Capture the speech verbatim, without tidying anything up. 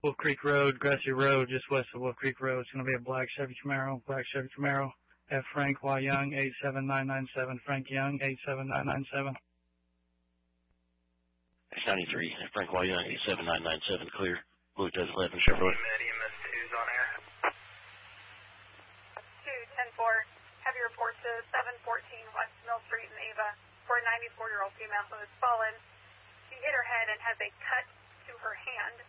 Wolf Creek Road, Grassy Road, just west of Wolf Creek Road. It's going to be a black Chevy Camaro, black Chevy Camaro. F. Frank Y. Young, eight seven nine nine seven. Frank Young, eight seven nine nine seven. X ninety-three, F. Frank Y. Young, eight seven nine nine seven, clear. Blue Tez eleven, Chevrolet. E M S two's on air. two ten four, have your report to seven fourteen West Mill Street in Ava for a ninety-four-year-old female who has fallen. She hit her head and has a cut to her hand.